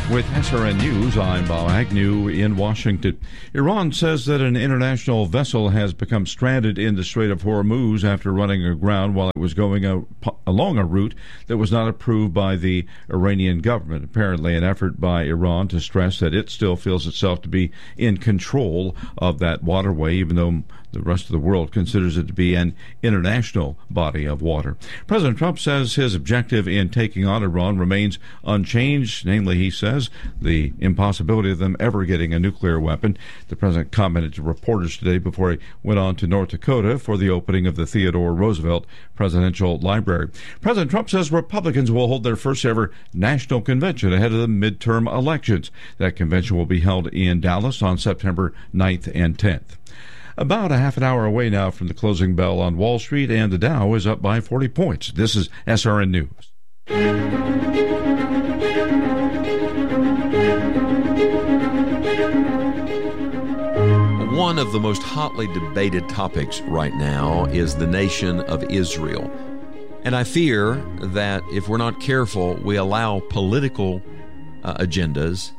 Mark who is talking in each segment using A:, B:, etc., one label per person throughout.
A: With SRN News, I'm Bob Agnew in Washington. Iran says that an international vessel has become stranded in the Strait of Hormuz after running aground while it was going along a route that was not approved by the Iranian government. Apparently an effort by Iran to stress that it still feels itself to be in control of that waterway, even though the rest of the world considers it to be an international body of water. President Trump says his objective in taking on Iran remains unchanged. Namely, he says, the impossibility of them ever getting a nuclear weapon. The president commented to reporters today before he went on to North Dakota for the opening of the Theodore Roosevelt Presidential Library. President Trump says Republicans will hold their first ever national convention ahead of the midterm elections. That convention will be held in Dallas on September 9th and 10th. About a half an hour away now from the closing bell on Wall Street, and the Dow is up by 40 points. This is SRN News.
B: One of the most hotly debated topics right now is the nation of Israel. And I fear that if we're not careful, we allow political agendas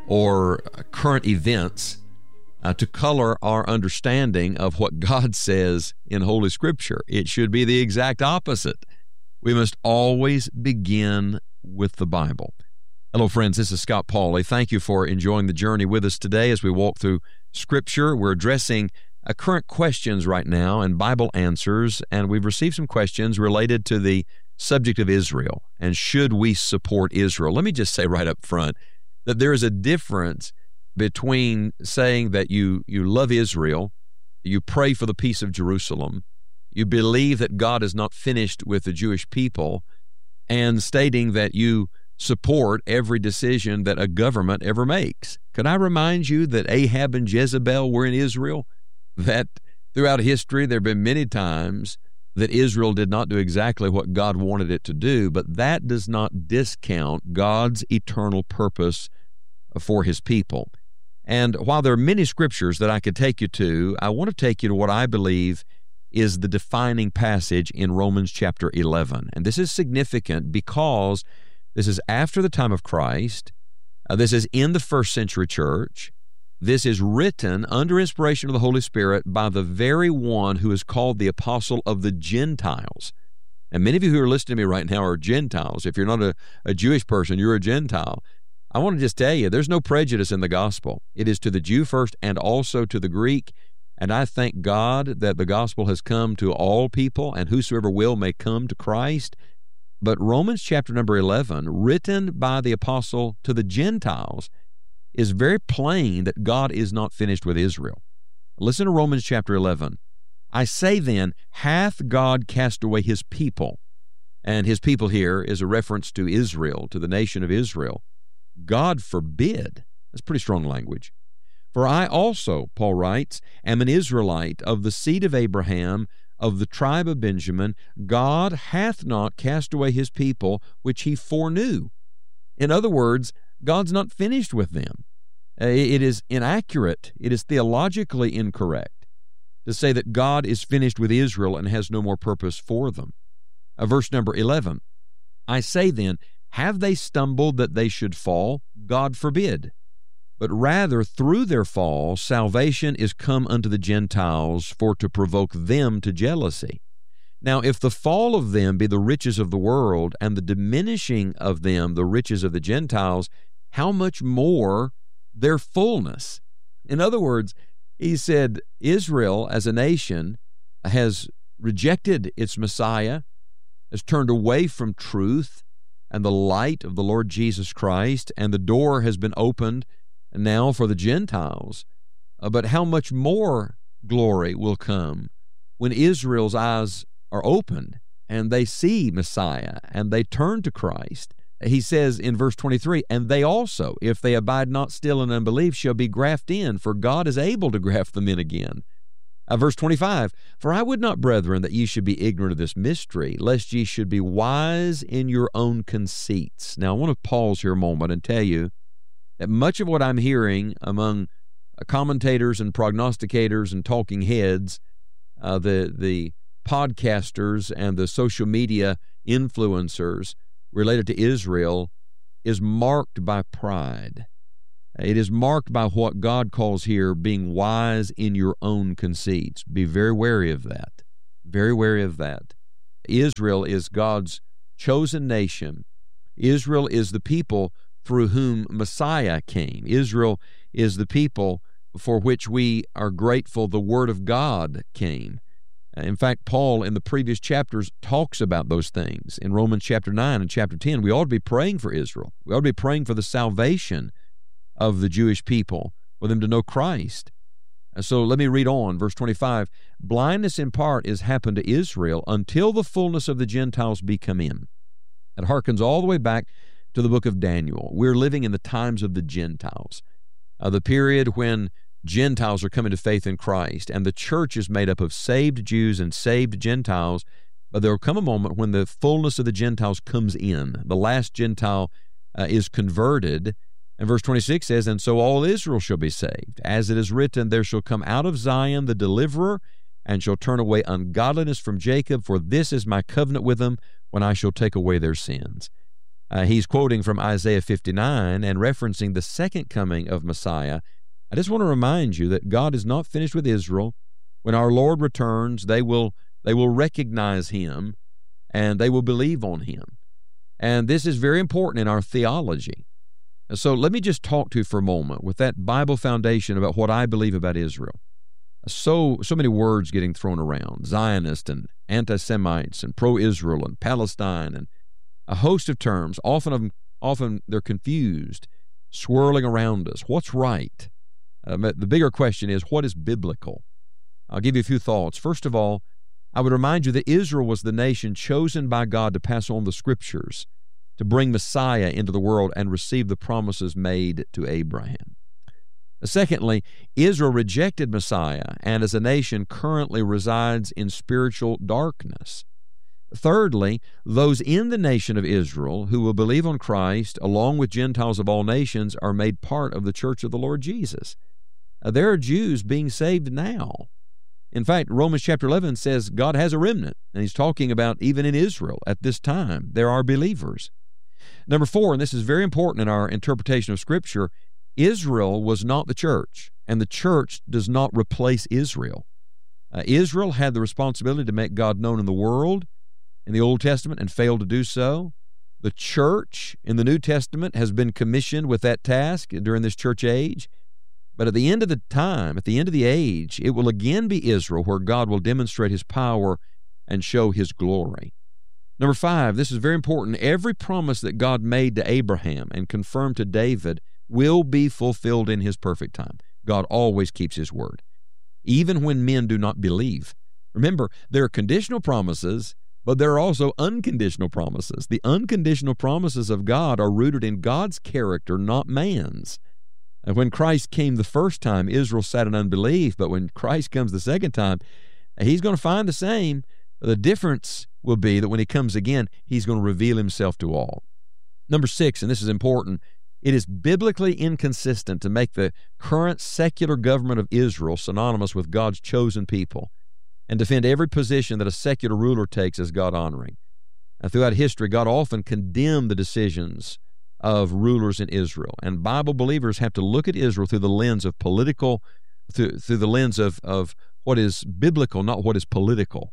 B: or current events to color our understanding of what God says in Holy Scripture. It should be the exact opposite. We must always begin with the Bible. Hello, friends. This is Scott Pauley. Thank you for enjoying the journey with us today as we walk through Scripture. We're addressing current questions right now and Bible answers, and we've received some questions related to the subject of Israel and should we support Israel. Let me just say right up front that there is a difference between saying that you love Israel, you pray for the peace of Jerusalem, you believe that God is not finished with the Jewish people, and stating that you support every decision that a government ever makes. Could I remind you that Ahab and Jezebel were in Israel? That throughout history there have been many times that Israel did not do exactly what God wanted it to do, but that does not discount God's eternal purpose for His people. And while there are many scriptures that I could take you to, I want to take you to what I believe is the defining passage in Romans chapter 11. And this is significant because this is after the time of Christ. This is in the first century church. This is written under inspiration of the Holy Spirit by the very one who is called the apostle of the Gentiles. And many of you who are listening to me right now are Gentiles. If you're not a Jewish person, you're a Gentile. I want to just tell you, there's no prejudice in the gospel. It is to the Jew first and also to the Greek. And I thank God that the gospel has come to all people, and whosoever will may come to Christ. But Romans chapter number 11, written by the apostle to the Gentiles, is very plain that God is not finished with Israel. Listen to Romans chapter 11. I say then, hath God cast away His people? And His people here is a reference to Israel, to the nation of Israel. God forbid. That's pretty strong language. For I also, Paul writes, am an Israelite of the seed of Abraham, of the tribe of Benjamin. God hath not cast away His people, which He foreknew. In other words, God's not finished with them. It is inaccurate. It is theologically incorrect to say that God is finished with Israel and has no more purpose for them. Verse number 11, I say then, have they stumbled that they should fall? God forbid. But rather through their fall salvation is come unto the Gentiles for to provoke them to jealousy. Now if the fall of them be the riches of the world, and the diminishing of them the riches of the Gentiles, how much more their fullness? In other words, he said Israel as a nation has rejected its Messiah, has turned away from truth and the light of the Lord Jesus Christ, and the door has been opened now for the Gentiles. But how much more glory will come when Israel's eyes are opened and they see Messiah and they turn to Christ. He says in verse 23, and they also, if they abide not still in unbelief, shall be grafted in, for God is able to graft them in again. Verse 25, for I would not, brethren, that ye should be ignorant of this mystery, lest ye should be wise in your own conceits. Now, I want to pause here a moment and tell you that much of what I'm hearing among commentators and prognosticators and talking heads, the podcasters and the social media influencers related to Israel, is marked by pride. It is marked by what God calls here being wise in your own conceits. Be very wary of that. Very wary of that. Israel is God's chosen nation. Israel is the people through whom Messiah came. Israel is the people for which we are grateful the Word of God came. In fact, Paul in the previous chapters talks about those things. In Romans chapter 9 and chapter 10, we ought to be praying for Israel. We ought to be praying for the salvation of the Jewish people, for them to know Christ. So let me read on, verse 25. Blindness in part is happened to Israel until the fullness of the Gentiles be come in. It harkens all the way back to the book of Daniel. We're living in the times of the Gentiles, the period when Gentiles are coming to faith in Christ, and the church is made up of saved Jews and saved Gentiles, but there will come a moment when the fullness of the Gentiles comes in. The last Gentile is converted, and verse 26 says, And so all Israel shall be saved. As it is written, There shall come out of Zion the deliverer, and shall turn away ungodliness from Jacob, for this is my covenant with them, when I shall take away their sins. He's quoting from Isaiah 59 and referencing the second coming of Messiah. I just want to remind you that God is not finished with Israel. When our Lord returns, they will recognize Him, and they will believe on Him. And this is very important in our theology. So let me just talk to you for a moment with that Bible foundation about what I believe about Israel. So many words getting thrown around, Zionists and anti-Semites and pro-Israel and Palestine and a host of terms. Often they're confused, swirling around us. What's right? The bigger question is, what is biblical? I'll give you a few thoughts. First of all, I would remind you that Israel was the nation chosen by God to pass on the Scriptures, to bring Messiah into the world and receive the promises made to Abraham. Secondly, Israel rejected Messiah and as a nation currently resides in spiritual darkness. Thirdly, those in the nation of Israel who will believe on Christ, along with Gentiles of all nations, are made part of the church of the Lord Jesus. There are Jews being saved now. In fact, Romans chapter 11 says God has a remnant, and he's talking about even in Israel at this time, there are believers. Number 4, and this is very important in our interpretation of Scripture, Israel was not the church, and the church does not replace Israel. Israel had the responsibility to make God known in the world in the Old Testament and failed to do so. The church in the New Testament has been commissioned with that task during this church age. But at the end of the time, at the end of the age, it will again be Israel where God will demonstrate His power and show His glory. Number 5, this is very important. Every promise that God made to Abraham and confirmed to David will be fulfilled in His perfect time. God always keeps His word, even when men do not believe. Remember, there are conditional promises, but there are also unconditional promises. The unconditional promises of God are rooted in God's character, not man's. And when Christ came the first time, Israel sat in unbelief, but when Christ comes the second time, He's going to find the same. The difference will be that when He comes again, He's going to reveal Himself to all. Number 6, and this is important, it is biblically inconsistent to make the current secular government of Israel synonymous with God's chosen people and defend every position that a secular ruler takes as God-honoring. And throughout history, God often condemned the decisions of rulers in Israel. And Bible believers have to look at Israel through the lens of through the lens of what is biblical, not what is political.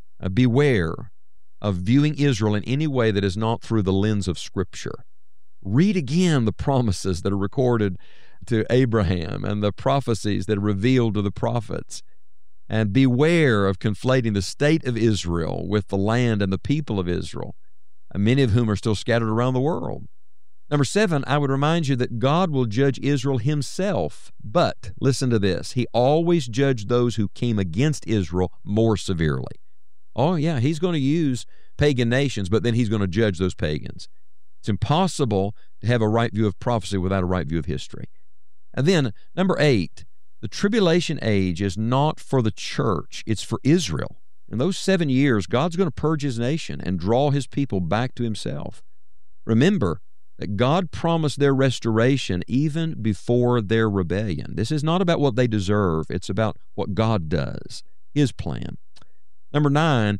B: Beware of viewing Israel in any way that is not through the lens of Scripture. Read again the promises that are recorded to Abraham and the prophecies that are revealed to the prophets. And beware of conflating the state of Israel with the land and the people of Israel, many of whom are still scattered around the world. Number 7, I would remind you that God will judge Israel Himself, but listen to this, He always judged those who came against Israel more severely. Oh yeah, He's going to use pagan nations, but then He's going to judge those pagans. It's impossible to have a right view of prophecy without a right view of history. And then, number 8, the tribulation age is not for the church, it's for Israel. In those 7 years, God's going to purge His nation and draw His people back to Himself. Remember that God promised their restoration even before their rebellion. This is not about what they deserve, it's about what God does, His plan. Number 9,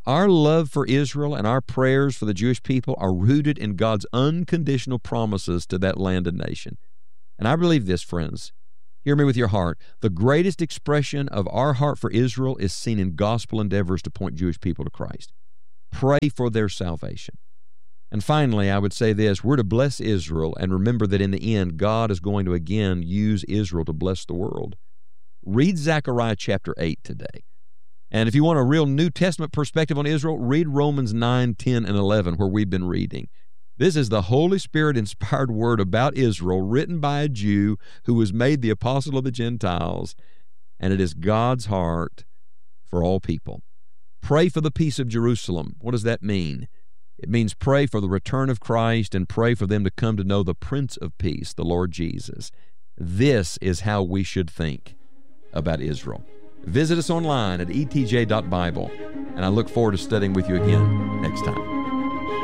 B: Our love for Israel and our prayers for the Jewish people are rooted in God's unconditional promises to that land and nation. And I believe this, friends. Hear me with your heart. The greatest expression of our heart for Israel is seen in gospel endeavors to point Jewish people to Christ. Pray for their salvation. And finally, I would say this, we're to bless Israel and remember that in the end, God is going to again use Israel to bless the world. Read Zechariah chapter 8 today. And if you want a real New Testament perspective on Israel, read Romans 9, 10, and 11, where we've been reading. This is the Holy Spirit-inspired word about Israel, written by a Jew who was made the apostle of the Gentiles, and it is God's heart for all people. Pray for the peace of Jerusalem. What does that mean? It means pray for the return of Christ and pray for them to come to know the Prince of Peace, the Lord Jesus. This is how we should think about Israel. Visit us online at etj.bible, and I look forward to studying with you again next time.